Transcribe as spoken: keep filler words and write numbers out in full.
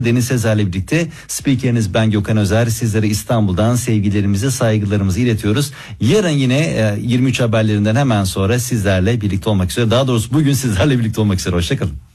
Deniz Sezer'le birlikte spikeriniz ben Gökhan Özer. Sizlere İstanbul'dan sevgilerimizi, saygılarımızı iletiyoruz. Yarın yine yirmi üç haberlerinden hemen sonra sizlerle birlikte olmak üzere. Daha doğrusu bugün sizlerle birlikte olmak üzere. Hoşçakalın.